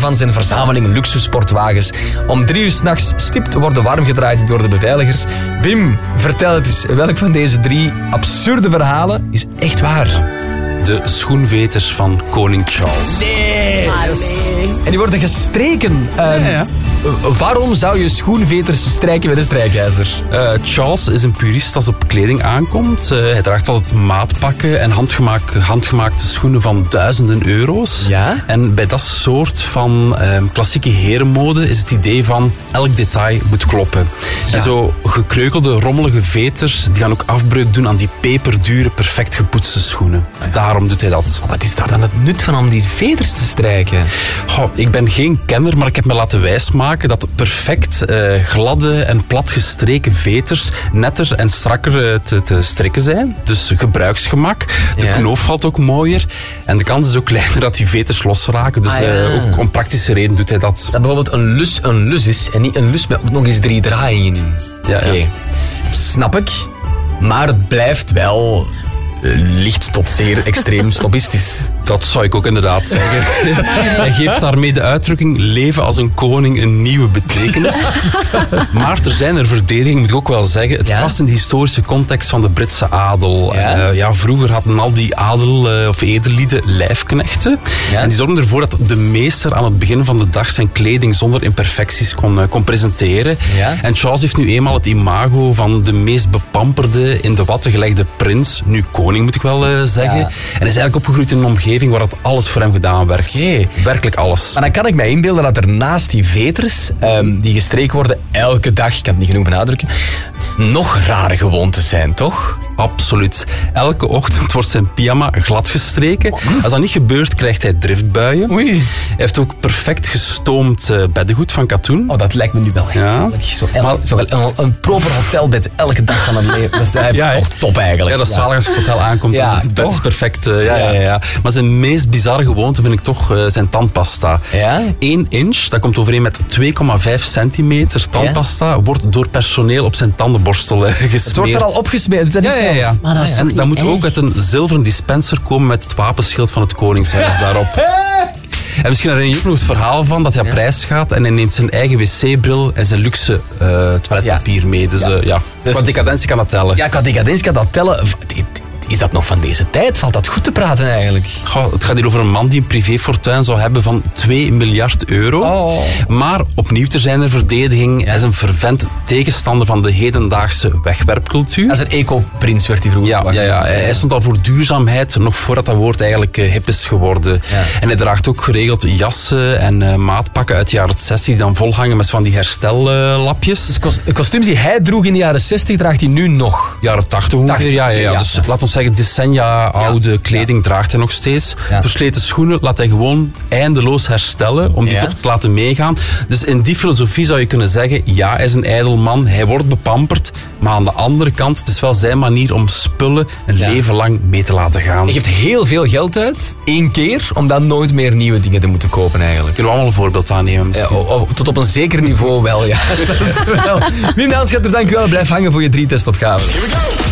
van zijn verzameling luxe sportwagens. Om 3 uur 's nachts stipt worden warm gedraaid door de beveiligers. Wim, vertel het eens, welk van deze 3 absurde verhalen is echt waar? De schoenveters van koning Charles. Nee! En die worden gestreken. Ja. Waarom zou je schoenveters strijken met een strijkijzer? Charles is een purist als het op kleding aankomt. Hij draagt altijd maatpakken en handgemaakte schoenen van duizenden euro's. Ja? En bij dat soort van klassieke herenmode is het idee van elk detail moet kloppen. Ja. En zo gekreukelde, rommelige veters die gaan ook afbreuk doen aan die peperdure, perfect gepoetste schoenen. Daarom doet hij dat. Wat is daar dan het nut van om die veters te strijken? Ik ben geen kenner, maar ik heb me laten wijsmaken dat perfect gladde en platgestreken veters netter en strakker te strikken zijn. Dus gebruiksgemak. De knoop valt ook mooier. En de kans is ook kleiner dat die veters losraken. Dus ook om praktische reden doet hij dat. Dat bijvoorbeeld een lus is en niet een lus met ook nog eens 3 draaiingen in. Oké. Snap ik. Maar het blijft wel licht tot zeer extreem snobistisch. Dat zou ik ook inderdaad zeggen. Hij geeft daarmee de uitdrukking leven als een koning een nieuwe betekenis. Maar er zijn er verdedigingen, moet ik ook wel zeggen. Het past in de historische context van de Britse adel. Vroeger hadden al die adel of edellieden lijfknechten. Ja. En die zorgden ervoor dat de meester aan het begin van de dag zijn kleding zonder imperfecties kon presenteren. Ja. En Charles heeft nu eenmaal het imago van de meest bepamperde, in de watten gelegde prins. Nu koning, moet ik wel zeggen. Ja. En hij is eigenlijk opgegroeid in een omgeving waar dat alles voor hem gedaan werd. Okay. Werkelijk alles. Maar dan kan ik mij inbeelden dat er naast die veters, die gestreken worden elke dag, ik kan het niet genoeg benadrukken, nog rare gewoontes zijn, toch? Absoluut. Elke ochtend wordt zijn pyjama glad gestreken. Als dat niet gebeurt, krijgt hij driftbuien. Oei. Hij heeft ook perfect gestoomd beddengoed van katoen. Oh, dat lijkt me nu wel heerlijk. Een proper hotelbed elke dag van het leven. Dat is toch top eigenlijk. Ja, dat is zalig als je op het hotel aankomt. Ja, het bed is perfect. Ja. Maar zijn meest bizarre gewoonte vind ik toch zijn tandpasta. Ja? 1 inch, dat komt overeen met 2,5 centimeter tandpasta, wordt door personeel op zijn tandenborstel gesmeerd. Het wordt er al opgesmeerd. Dat is ja. Maar dat is en dat moet ook uit een zilveren dispenser komen met het wapenschild van het koningshuis daarop. En misschien herinner je ook nog het verhaal van dat hij op reis gaat en hij neemt zijn eigen wc-bril en zijn luxe toiletpapier mee. Dus qua decadentie kan dat tellen. Ja, qua decadentie kan dat tellen. Is dat nog van deze tijd? Valt dat goed te praten eigenlijk? Het gaat hier over een man die een privéfortuin zou hebben van 2 miljard euro. Oh. Maar opnieuw ter zijn verdediging. Hij is een fervent tegenstander van de hedendaagse wegwerpcultuur. Als een eco-prins werd hij vroeger. Ja. Hij stond al voor duurzaamheid, nog voordat dat woord eigenlijk hip is geworden. Ja. En hij draagt ook geregeld jassen en maatpakken uit de jaren 60 die dan volhangen met van die herstellapjes. Dus kostuums die hij droeg in de jaren 60 draagt hij nu nog? Jaren 80 ongeveer, ja. Dus laat ons zeggen, decennia oude kleding draagt hij nog steeds. Ja. Versleten schoenen laat hij gewoon eindeloos herstellen om die toch te laten meegaan. Dus in die filosofie zou je kunnen zeggen, ja, hij is een ijdel man, hij wordt bepamperd, maar aan de andere kant, het is wel zijn manier om spullen een leven lang mee te laten gaan. Hij geeft heel veel geld uit, 1 keer, om dan nooit meer nieuwe dingen te moeten kopen eigenlijk. Kunnen we allemaal een voorbeeld aannemen misschien? Tot op een zeker niveau wel, ja. Wim Danschetter, dank u wel. Blijf hangen voor je 3 testopgaven.